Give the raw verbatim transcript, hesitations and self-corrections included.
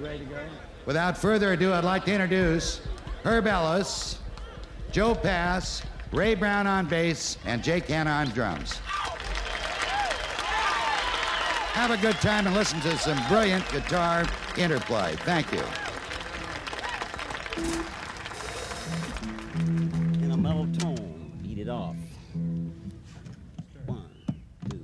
ready to go? Without further ado, I'd like to introduce Herb Ellis, Joe Pass, Ray Brown on bass, and Jake Hanna on drums. Have a good time and listen to some brilliant guitar interplay. Thank you.